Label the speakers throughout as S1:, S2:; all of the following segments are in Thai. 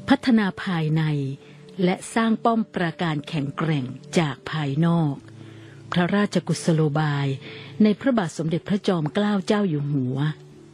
S1: พัฒนาภายในและสร้างป้อมปราการแข็งแกร่งจากภายนอกพระราชกุศโลบายในพระบาทสมเด็จพระจอมเกล้าเจ้าอยู่หัว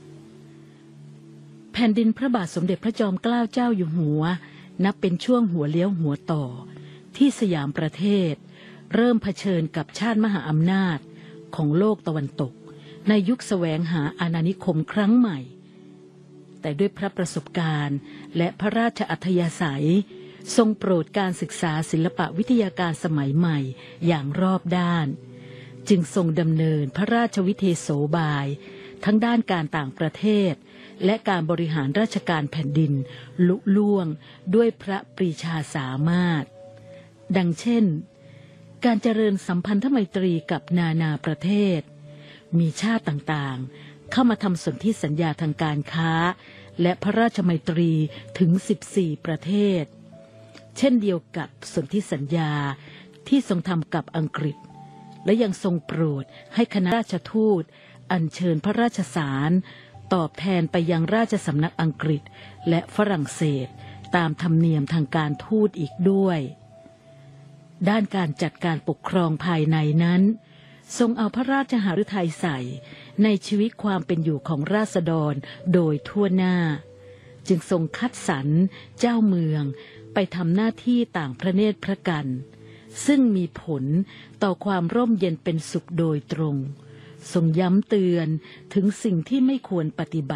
S1: แผ่นดินพระบาทสมเด็จพระจอมเกล้าเจ้าอยู่หัวนับเป็นช่วงหัวเลี้ยวหัวต่อที่สยามประเทศเริ่มเผชิญกับชาติมหาอำนาจของโลกตะวันตกในยุคแสวงหาอาณานิคมครั้งใหม่แต่ด้วยพระประสบการณ์และพระราชอัธยาศัยทรงโปรดการศึกษาศิลปวิทยาการสมัยใหม่อย่างรอบด้านจึงทรงดำเนินพระราชวิเทโสบายทั้งด้านการต่างประเทศและการบริหารราชการแผ่นดินลุล่วงด้วยพระปรีชาสามารถดังเช่นการเจริญสัมพันธไมตรีกับนานาประเทศมีชาติต่างๆเข้ามาทำสนธิสัญญาทางการค้าและพระราชไมตรีถึง14ประเทศเช่นเดียวกับสนธิสัญญาที่ทรงทำกับอังกฤษและยังทรงโปรดให้คณะราชทูตอัญเชิญพระราชสารตอบแทนไปยังราชสำนักอังกฤษและฝรั่งเศสตามธรรมเนียมทางการทูตอีกด้วยด้านการจัดการปกครองภายในนั้นทรงเอาพระราชหฤทัยใส่ในชีวิตความเป็นอยู่ของราษฎรโดยทั่วหน้าจึงทรงคัดสรรเจ้าเมืองไปทำหน้าที่ต่างพระเนตรพระกันซึ่งมีผลต่อความร่มเย็นเป็นสุขโดยตรงทรงย้ำเตือนถึงสิ่งที่ไม่ควรปฏิบัติ